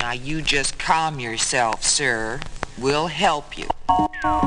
Now you just calm yourself, sir. We'll help you.